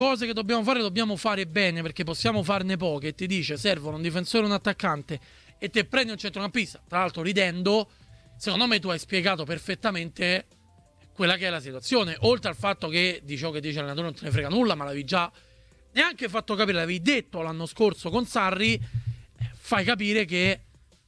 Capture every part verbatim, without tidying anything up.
cose che dobbiamo fare dobbiamo fare bene, perché possiamo farne poche, e ti dice servono un difensore e un attaccante e te prendi un centrocampista, tra l'altro ridendo, secondo me tu hai spiegato perfettamente quella che è la situazione, oltre al fatto che di ciò che dice l'allenatore non te ne frega nulla, ma l'avevi già neanche fatto capire, l'avevi detto l'anno scorso con Sarri, fai capire che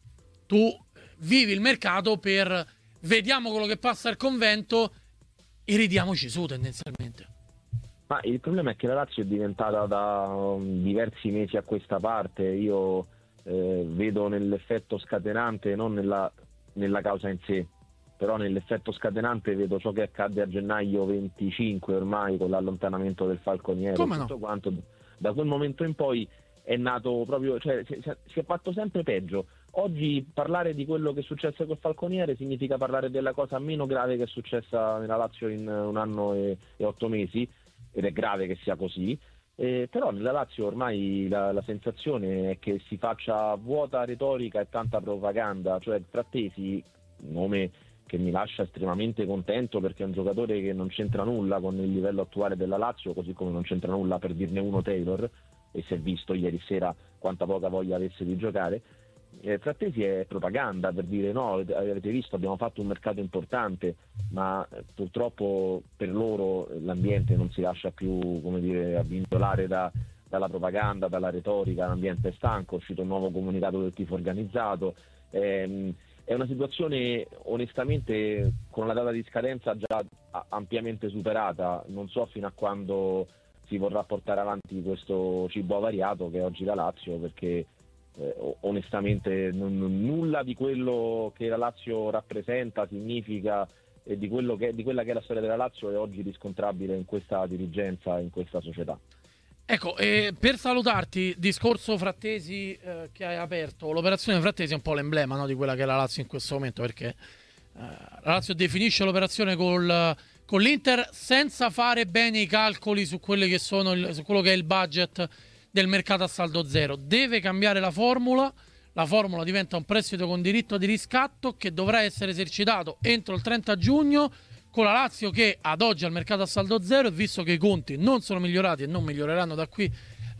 tu vivi il mercato per vediamo quello che passa al convento e ridiamoci su tendenzialmente. Ma il problema è che la Lazio è diventata da um, diversi mesi a questa parte, io eh, vedo nell'effetto scatenante, non nella, nella causa in sé, però nell'effetto scatenante vedo ciò che accadde a gennaio venticinque ormai con l'allontanamento del Falconiere. Come e no? tutto quanto. Da quel momento in poi è nato proprio, cioè si, si è fatto sempre peggio. Oggi parlare di quello che è successo col Falconiere significa parlare della cosa meno grave che è successa nella Lazio in un anno e, e otto mesi, ed è grave che sia così, eh, però nella Lazio ormai la, la sensazione è che si faccia vuota retorica e tanta propaganda, cioè Frattesi, nome che mi lascia estremamente contento perché è un giocatore che non c'entra nulla con il livello attuale della Lazio, così come non c'entra nulla, per dirne uno, Taylor, e si è visto ieri sera quanta poca voglia avesse di giocare. Eh, Frattesi è propaganda per dire no, avete visto, abbiamo fatto un mercato importante, ma eh, purtroppo per loro l'ambiente non si lascia più, come dire, avvintolare da, dalla propaganda, dalla retorica, l'ambiente è stanco, è uscito un nuovo comunicato del tifo organizzato, ehm, è una situazione onestamente con la data di scadenza già ampiamente superata, non so fino a quando si vorrà portare avanti questo cibo avariato che è oggi la Lazio, perché Eh, onestamente non, nulla di quello che la Lazio rappresenta, significa e di quello che di quella che è la storia della Lazio è oggi riscontrabile in questa dirigenza, in questa società. Ecco, eh, per salutarti, discorso Frattesi eh, che hai aperto, l'operazione Frattesi è un po' l'emblema, no, di quella che è la Lazio in questo momento, perché eh, la Lazio definisce l'operazione col, con l'Inter senza fare bene i calcoli su, quelli che sono il, su quello che è il budget del mercato a saldo zero. Deve cambiare la formula. La formula diventa un prestito con diritto di riscatto che dovrà essere esercitato entro il trenta giugno, con la Lazio che ad oggi al mercato a saldo zero, e visto che i conti non sono migliorati e non miglioreranno da qui uh,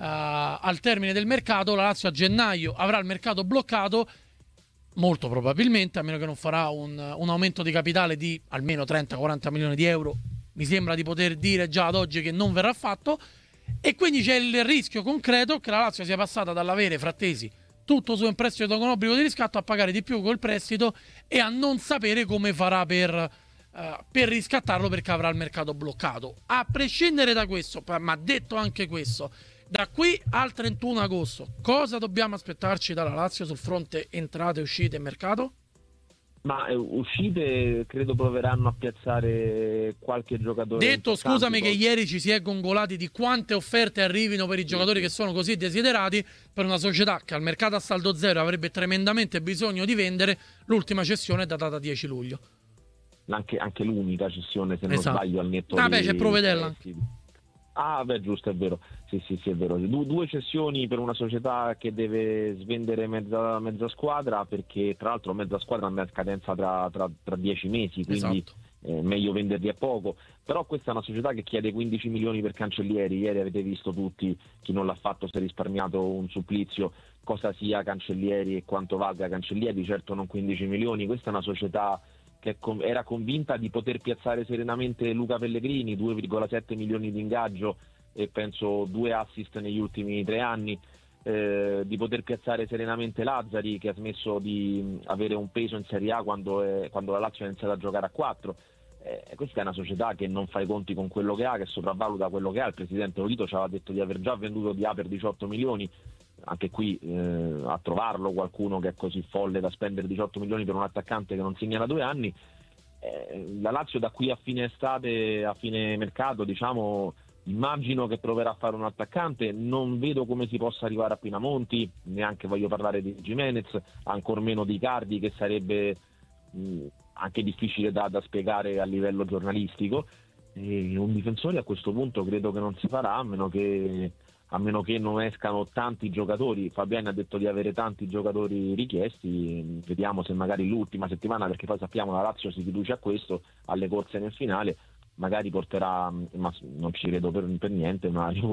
al termine del mercato, la Lazio a gennaio avrà il mercato bloccato, molto probabilmente, a meno che non farà un, un aumento di capitale di almeno trenta quaranta milioni di euro. Mi sembra di poter dire già ad oggi che non verrà fatto. E quindi c'è il rischio concreto che la Lazio sia passata dall'avere Frattesi tutto su un prestito con obbligo di riscatto a pagare di più col prestito e a non sapere come farà per, uh, per riscattarlo, perché avrà il mercato bloccato. A prescindere da questo, ma detto anche questo, da qui al trentuno agosto cosa dobbiamo aspettarci dalla Lazio sul fronte entrate, uscite e mercato? Ma eh, uscite credo proveranno a piazzare qualche giocatore Detto, scusami che poi... ieri ci si è gongolati di quante offerte arrivino per i giocatori che sono così desiderati, per una società che al mercato a saldo zero avrebbe tremendamente bisogno di vendere. L'ultima cessione è datata dieci luglio. Anche, anche l'unica cessione, se non Esatto. sbaglio, al netto Ah di... beh, c'è Provedella. Eh, sì. Ah, beh, giusto, è vero. Sì, sì, sì, è vero. Du- due cessioni per una società che deve svendere mezza, mezza squadra, perché tra l'altro mezza squadra andrà a scadenza tra, tra, tra dieci mesi, quindi Esatto. eh, meglio venderli a poco. Però questa è una società che chiede quindici milioni per Cancellieri. Ieri avete visto tutti, chi non l'ha fatto si è risparmiato un supplizio, cosa sia Cancellieri e quanto valga Cancellieri, certo non quindici milioni. Questa è una società che era convinta di poter piazzare serenamente Luca Pellegrini, due virgola sette milioni di ingaggio e penso due assist negli ultimi tre anni, eh, di poter piazzare serenamente Lazzari, che ha smesso di avere un peso in Serie A quando, è, quando la Lazio ha iniziato a giocare a quattro. Eh, questa è una società che non fa i conti con quello che ha, che sopravvaluta quello che ha. Il presidente Olito ci aveva detto di aver già venduto di A per diciotto milioni. Anche qui eh, a trovarlo qualcuno che è così folle da spendere diciotto milioni per un attaccante che non segna da due anni. Eh, la Lazio da qui a fine estate, a fine mercato, diciamo, immagino che proverà a fare un attaccante. Non vedo come si possa arrivare a Pinamonti, neanche voglio parlare di Gimenez, ancor meno di Icardi, che sarebbe mh, anche difficile da, da spiegare a livello giornalistico. E un difensore a questo punto credo che non si farà, a meno che a meno che non escano tanti giocatori. Fabiani ha detto di avere tanti giocatori richiesti, vediamo se magari l'ultima settimana, perché poi sappiamo la Lazio si riduce a questo, alle corse nel finale, magari porterà, ma non ci credo per, per niente, una